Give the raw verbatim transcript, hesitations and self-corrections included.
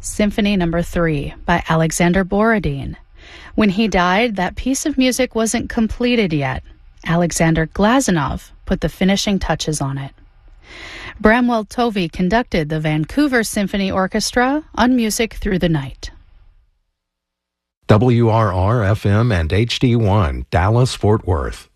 Symphony Number three by Alexander Borodin. When he died, that piece of music wasn't completed yet. Alexander Glazunov put the finishing touches on it. Bramwell Tovey conducted the Vancouver Symphony Orchestra on Music Through the Night. W R R F M and H D one, Dallas, Fort Worth.